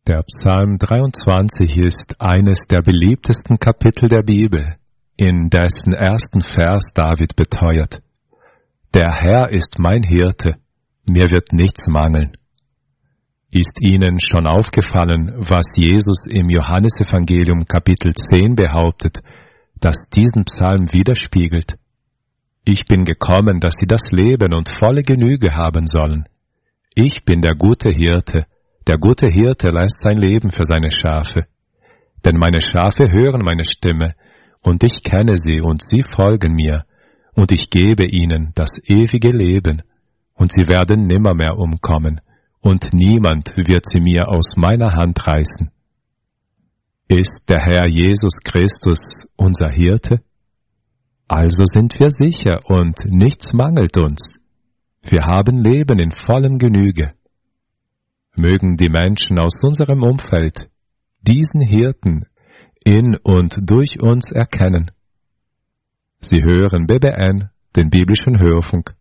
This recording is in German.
Der Psalm 23 ist eines der beliebtesten Kapitel der Bibel, in dessen ersten Vers David beteuert: Der Herr ist mein Hirte, mir wird nichts mangeln. Ist Ihnen schon aufgefallen, was Jesus im Johannesevangelium Kapitel 10 behauptet, das diesen Psalm widerspiegelt? Ich bin gekommen, dass sie das Leben und volle Genüge haben sollen. Ich bin der gute Hirte. Der gute Hirte lässt sein Leben für seine Schafe. Denn meine Schafe hören meine Stimme, und ich kenne sie, und sie folgen mir, und ich gebe ihnen das ewige Leben, und sie werden nimmermehr umkommen, und niemand wird sie mir aus meiner Hand reißen. Ist der Herr Jesus Christus unser Hirte? Also sind wir sicher, und nichts mangelt uns. Wir haben Leben in vollem Genüge. Mögen die Menschen aus unserem Umfeld diesen Hirten in und durch uns erkennen. Sie hören BBN, den biblischen Hörfunk.